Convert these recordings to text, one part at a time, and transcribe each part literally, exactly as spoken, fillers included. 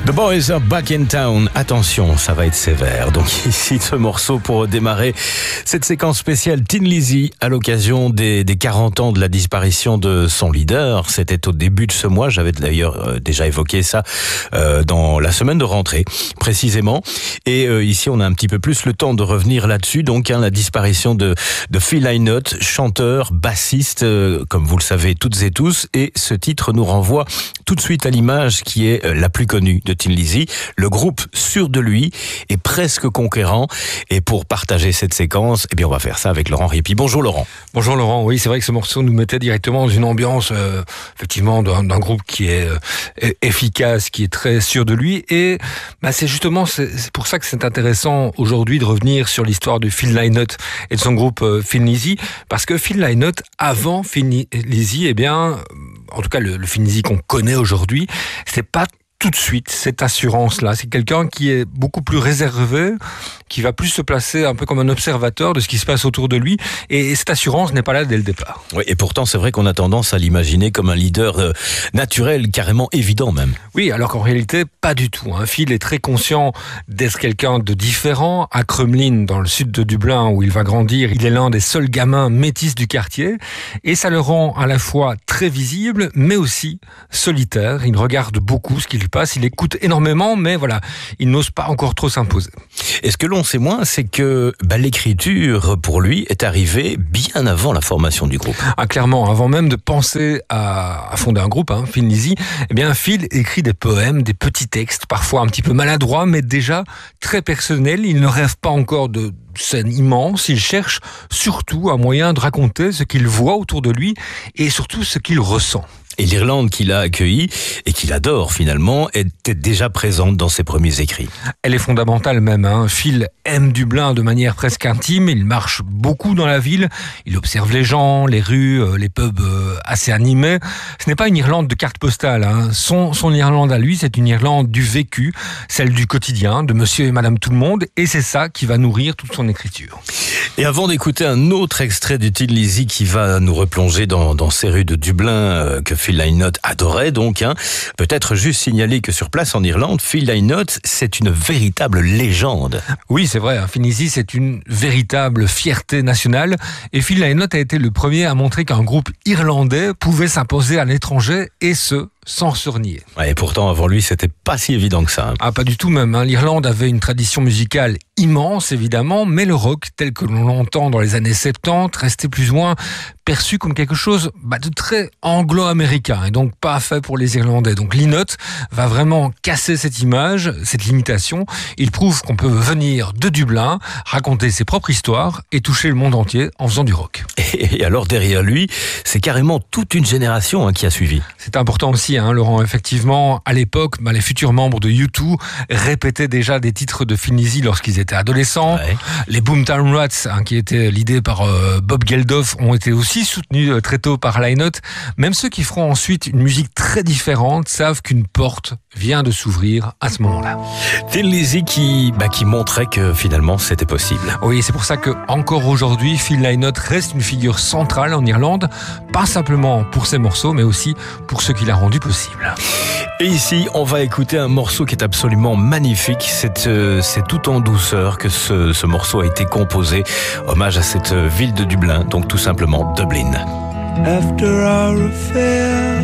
The Boys are back in town. Attention, ça va être sévère. Donc ici, ce morceau pour démarrer cette séquence spéciale Thin Lizzy à l'occasion des, des quarante ans de la disparition de son leader. C'était au début de ce mois. J'avais d'ailleurs euh, déjà évoqué ça euh, dans la semaine de rentrée, précisément. Et euh, ici, on a un petit peu plus le temps de revenir là-dessus. Donc, hein, la disparition de, de Phil Lynott, chanteur, bassiste, euh, comme vous le savez toutes et tous. Et ce titre nous renvoie tout de suite à l'image qui est euh, la plus connue de Thin Lizzy, le groupe sûr de lui et presque conquérant. Et pour partager cette séquence, eh bien on va faire ça avec Laurent Ripi. Bonjour Laurent. Bonjour Laurent, oui c'est vrai que ce morceau nous mettait directement dans une ambiance euh, effectivement d'un, d'un groupe qui est euh, efficace, qui est très sûr de lui. Et bah, c'est justement c'est, c'est pour ça que c'est intéressant aujourd'hui de revenir sur l'histoire de Phil Lynott et de son groupe euh, Thin Lizzy, parce que Phil Lynott, avant Thin Lizzy, eh bien, en tout cas le, le Thin Lizzy qu'on connaît aujourd'hui, c'est pas tout de suite cette assurance-là. C'est quelqu'un qui est beaucoup plus réservé, qui va plus se placer un peu comme un observateur de ce qui se passe autour de lui, et cette assurance n'est pas là dès le départ. Oui, et pourtant c'est vrai qu'on a tendance à l'imaginer comme un leader euh, naturel, carrément évident même. Oui, alors qu'en réalité, pas du tout. Hein. Phil est très conscient d'être quelqu'un de différent. À Crumlin, dans le sud de Dublin, où il va grandir, il est l'un des seuls gamins métis du quartier, et ça le rend à la fois très visible, mais aussi solitaire. Il regarde beaucoup ce qu'il passe, il écoute énormément, mais voilà, il n'ose pas encore trop s'imposer. Et ce que l'on sait moins, c'est que bah, l'écriture, pour lui, est arrivée bien avant la formation du groupe. Ah, clairement, avant même de penser à, à fonder un groupe, hein, Thin Lizzy, eh bien, Phil écrit des poèmes, des petits textes, parfois un petit peu maladroits, mais déjà très personnels. Il ne rêve pas encore de scène immense, il cherche surtout un moyen de raconter ce qu'il voit autour de lui et surtout ce qu'il ressent. Et l'Irlande qu'il a accueillie et qu'il adore finalement était déjà présente dans ses premiers écrits. Elle est fondamentale même. Hein. Phil aime Dublin de manière presque intime. Il marche beaucoup dans la ville. Il observe les gens, les rues, les pubs assez animés. Ce n'est pas une Irlande de carte postale. Hein. Son, son Irlande à lui, c'est une Irlande du vécu, celle du quotidien, de monsieur et madame tout le monde. Et c'est ça qui va nourrir toute son écriture. Et avant d'écouter un autre extrait du Thin Lizzy qui va nous replonger dans, dans ces rues de Dublin euh, que Phil Lynott adorait donc, hein, peut-être juste signaler que sur place en Irlande, Phil Lynott, c'est une véritable légende. Oui, c'est vrai, hein, Thin Lizzy, c'est une véritable fierté nationale. Et Phil Lynott a été le premier à montrer qu'un groupe irlandais pouvait s'imposer à l'étranger, et ce, sans se renier. Ouais, et pourtant, avant lui, c'était pas si évident que ça. Hein. Ah, pas du tout même. Hein. L'Irlande avait une tradition musicale immense, évidemment, mais le rock, tel que l'on l'entend dans les années soixante-dix, restait plus ou moins perçu comme quelque chose bah, de très anglo-américain, et donc pas fait pour les Irlandais. Donc Lynott va vraiment casser cette image, cette limitation. Il prouve qu'on peut venir de Dublin, raconter ses propres histoires et toucher le monde entier en faisant du rock. Et alors derrière lui, c'est carrément toute une génération hein, qui a suivi. C'est important aussi, hein, Laurent. Effectivement, à l'époque, bah, les futurs membres de U deux répétaient déjà des titres de Thin Lizzy lorsqu'ils étaient adolescents. Ouais. Les Boomtown Rats, hein, qui étaient l'idée par euh, Bob Geldof, ont été aussi soutenus euh, très tôt par Lynott. Même ceux qui feront ensuite une musique très différente savent qu'une porte vient de s'ouvrir à ce moment-là. Thin Lizzy qui, bah, qui montrait que finalement c'était possible. Oui, c'est pour ça que encore aujourd'hui, Phil Lynott reste une figure centrale en Irlande, pas simplement pour ses morceaux, mais aussi pour ce qu'il a rendu possible. Et ici, on va écouter un morceau qui est absolument magnifique. C'est, euh, c'est tout en douceur que ce, ce morceau a été composé. Hommage à cette ville de Dublin, donc tout simplement Dublin. After our affair,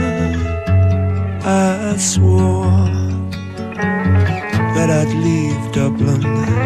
I swore that I'd leave Dublin